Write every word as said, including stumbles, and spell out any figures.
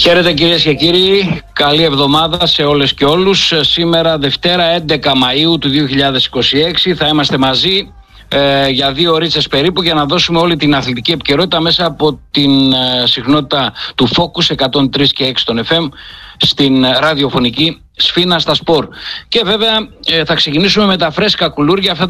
Χαίρετε κυρίες και κύριοι, καλή εβδομάδα σε όλες και όλους. Σήμερα Δευτέρα έντεκα Μαΐου του δύο χιλιάδες είκοσι έξι θα είμαστε μαζί ε, για δύο ωρίτσες περίπου για να δώσουμε όλη την αθλητική επικαιρότητα μέσα από την ε, συχνότητα του Focus εκατόν τρία και έξι των εφ εμ στην ραδιοφωνική Σφίνα στα Σπορ. Και βέβαια ε, θα ξεκινήσουμε με τα φρέσκα κουλούρια. Αυτά